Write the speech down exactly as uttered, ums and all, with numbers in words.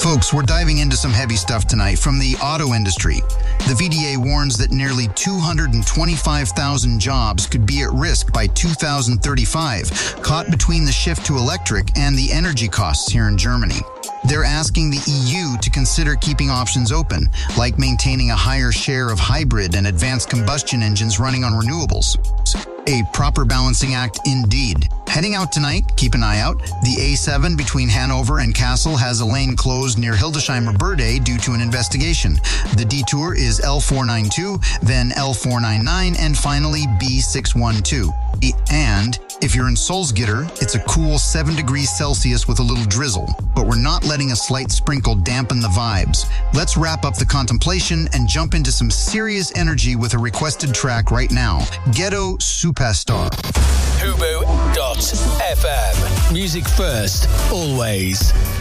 Folks, we're diving into some heavy stuff tonight from the auto industry. The V D A warns that nearly two hundred twenty-five thousand jobs could be at risk by two thousand thirty-five, caught between the shift to electric and the energy costs here in Germany. They're asking the E U to consider keeping options open, like maintaining a higher share of hybrid and advanced combustion engines running on renewables. A proper balancing act indeed. Heading out tonight, keep an eye out. The A seven between Hanover and Kassel has a lane closed near Hildesheimer Berde due to an investigation. The detour is L four ninety-two, then L four ninety-nine, and finally B six twelve. And if you're in Salzgitter, it's a cool seven degrees Celsius with a little drizzle. But we're not letting a slight sprinkle dampen the vibes. Let's wrap up the contemplation and jump into some serious energy with a requested track right now. Ghetto Superstar. Hubu dot F M. Music first, always.